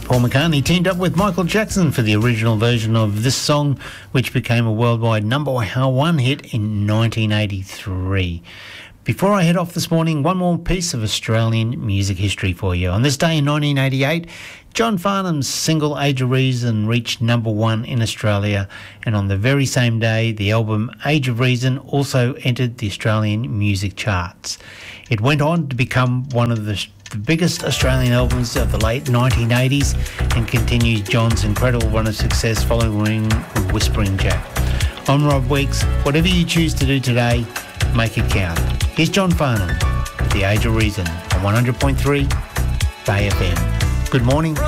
Paul McCartney teamed up with Michael Jackson for the original version of this song, which became a worldwide number one hit in 1983. Before I head off this morning, one more piece of Australian music history for you. On this day in 1988, John Farnham's single Age of Reason reached number one in Australia, and on the very same day, the album Age of Reason also entered the Australian music charts. It went on to become one of the biggest Australian albums of the late 1980s and continues John's incredible run of success following Whispering Jack. I'm Rob Weeks. Whatever you choose to do today, make it count. Here's John Farnham with The Age of Reason on 100.3 Bay FM. Good morning.